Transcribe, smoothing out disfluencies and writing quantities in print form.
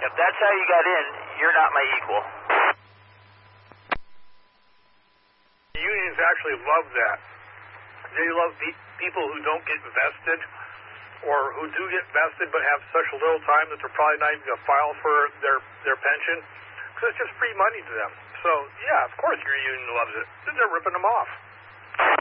If that's how you got in, you're not my equal. Unions actually love that. They love people who don't get vested, or who do get vested but have such a little time that they're probably not even going to file for their pension, because it's just free money to them. So, yeah, of course your union loves it. They're ripping them off.